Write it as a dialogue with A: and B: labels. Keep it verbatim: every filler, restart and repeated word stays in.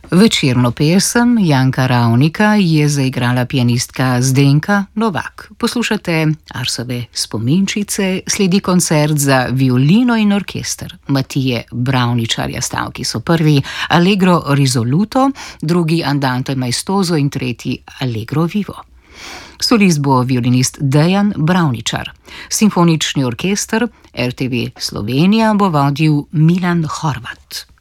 A: Večerno pesem Janka Ravnika je zaigrala pianistka Zdenka Novak. Poslušate Arsove spominčice, sledi koncert za violino in orkester. Matije Bravničarja stavki so prvi Allegro risoluto, drugi Andante maestoso in tretji Allegro vivo. Solist bo violinist Dejan Bravničar. Simfonični orkester R T V Slovenija bo vodil Milan Horvat.